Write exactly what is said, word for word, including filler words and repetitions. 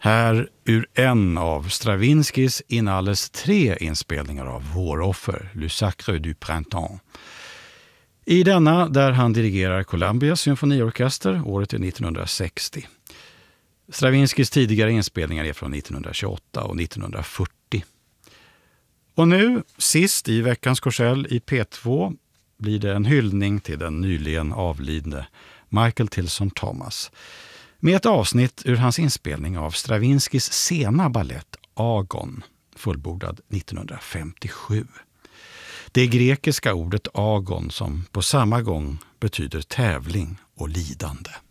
Här ur en av Stravinskys inalles tre inspelningar av Våroffer, Le Sacre du Printemps. I denna där han dirigerar Columbia symfoniorkester, året är nittonhundrasextio. Stravinskys tidigare inspelningar är från nittonhundratjugoåtta och nittonhundrafyrtio. Och nu, sist i veckans korsell i P två, blir det en hyllning till den nyligen avlidne Michael Tilson Thomas med ett avsnitt ur hans inspelning av Stravinskys sena ballett Agon, fullbordad nittonhundrafemtiosju. Det grekiska ordet agon som på samma gång betyder tävling och lidande.